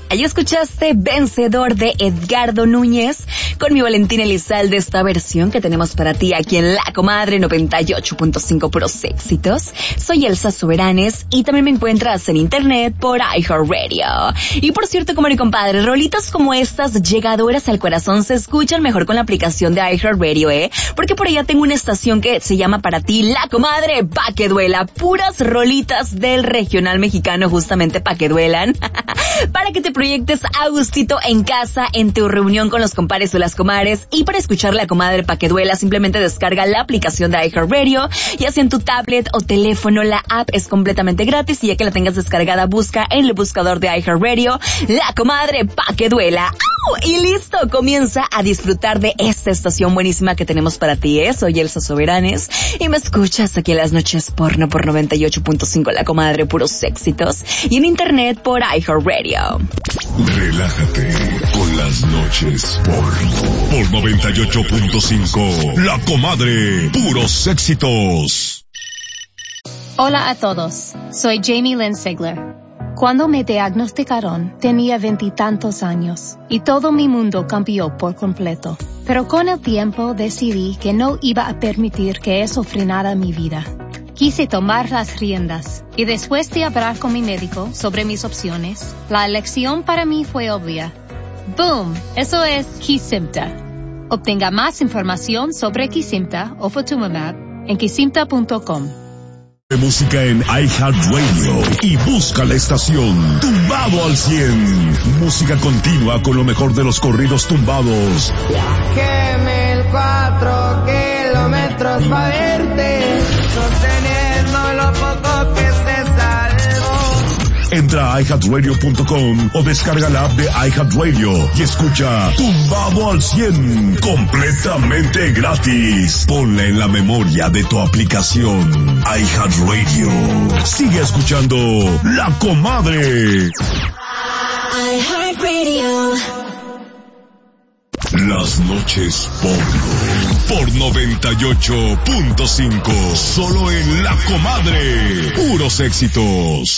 Ahí escuchaste Vencedor de Edgardo Núñez con mi Valentina Elizalde, esta versión que tenemos para ti aquí en La Comadre 98.5 Puros Éxitos. Soy Elsa Soberanes y también me encuentras en internet por iHeartRadio. Y por cierto, comadre y compadre, rolitas como estas llegadoras al corazón se escuchan mejor con la aplicación de iHeartRadio, porque por allá tengo una estación que se llama para ti La Comadre pa' que duela. Puras rolitas del regional mexicano justamente pa' que duelan. Para que te proyectes a gustito en casa, en tu reunión con los compadres o las comadres. Y para escuchar La Comadre pa' que duela, simplemente descarga la aplicación de iHeartRadio, ya sea en tu tablet o teléfono. La app es completamente gratis y ya que la tengas descargada, busca en el buscador de iHeartRadio La Comadre pa' que duela. ¡Au! Y listo, comienza a disfrutar de esta estación buenísima que tenemos para ti. Soy Elsa Soberanes y me escuchas aquí en las noches porno por 98.5 La Comadre Puros Éxitos y en internet por iHeartRadio. Relájate con las noches porno por 98.5 La Comadre Puros Éxitos. Hola a todos, soy Jamie Lynn Sigler. Cuando me diagnosticaron, tenía 20 y tantos años y todo mi mundo cambió por completo. Pero con el tiempo decidí que no iba a permitir que eso frenara mi vida. Quise tomar las riendas y después de hablar con mi médico sobre mis opciones, la elección para mí fue obvia. ¡Boom! Eso es Kesimpta. Obtenga más información sobre Kesimpta o Ofatumumab en kesimpta.com. Música en iHeartRadio y busca la estación Tumbado al 100. Música continua con lo mejor de los corridos tumbados. Viajé 1004 kilómetros pa' verte, sosteniendo lo poco que se salvó. Entra a iHeartRadio.com o descarga la app de iHeartRadio y escucha Tumbado al 100 completamente gratis. Ponla en la memoria de tu aplicación iHeartRadio. Sigue escuchando La Comadre. iHeartRadio. Las noches por 98.5. Solo en La Comadre. Puros éxitos.